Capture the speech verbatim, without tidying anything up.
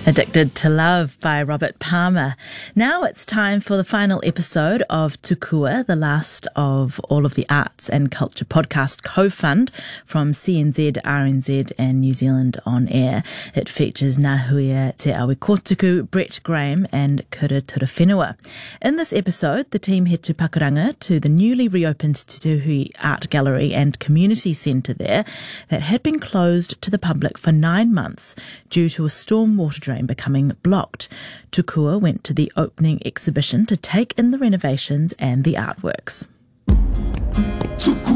Addicted to Love by Robert Palmer. Now it's time for the final episode of Tukua, the last of all of the Arts and Culture podcast co-fund from C N Z, R N Z and New Zealand On Air. It features Ngā Huia Te Awi Kotuku, Brett Graham and Kura Turawhenua. In this episode, the team head to Pakuranga to the newly reopened Te Tuhi Art Gallery and Community Centre there that had been closed to the public for nine months due to a storm water drain becoming blocked. Tukua went to the opening exhibition to take in the renovations and the artworks. Tukua.